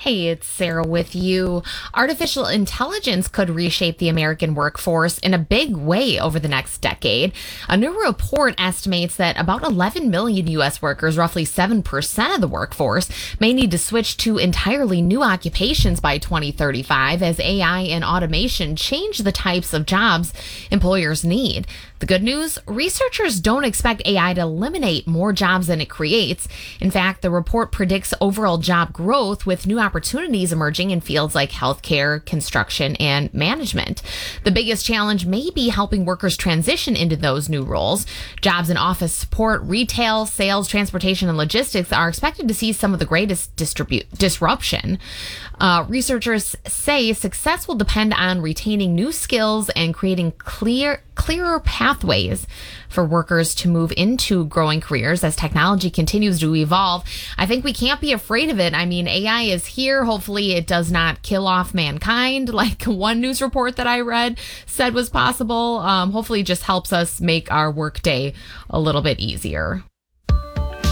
Hey, it's Sarah with you. Artificial intelligence could reshape the American workforce in a big way over the next decade. A new report estimates that about 11 million U.S. workers, roughly 7% of the workforce, may need to switch to entirely new occupations by 2035 as AI and automation change the types of jobs employers need. The good news, researchers don't expect AI to eliminate more jobs than it creates. In fact, the report predicts overall job growth with new opportunities emerging in fields like healthcare, construction, and management. The biggest challenge may be helping workers transition into those new roles. Jobs in office support, retail, sales, transportation, and logistics are expected to see some of the greatest disruption. Researchers say success will depend on retaining new skills and creating clearer pathways for workers to move into growing careers as technology continues to evolve. I think we can't be afraid of it. I mean, AI is here. Hopefully it does not kill off mankind, like one news report that I read said was possible. Hopefully it just helps us make our workday a little bit easier.